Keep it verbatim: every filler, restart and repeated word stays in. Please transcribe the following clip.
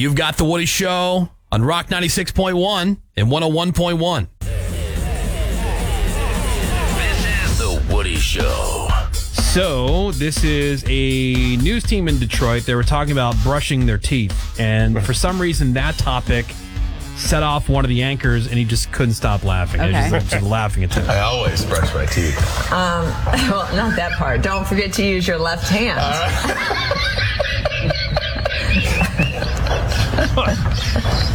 You've got The Woody Show on Rock ninety-six point one and one oh one point one. This is The Woody Show. So, this is a news team in Detroit. They were talking about brushing their teeth. And for some reason, that topic set off one of the anchors, and he just couldn't stop laughing. Okay. He was just, just laughing at them. I always brush my teeth. Um, well, not that part. Don't forget to use your left hand. Uh,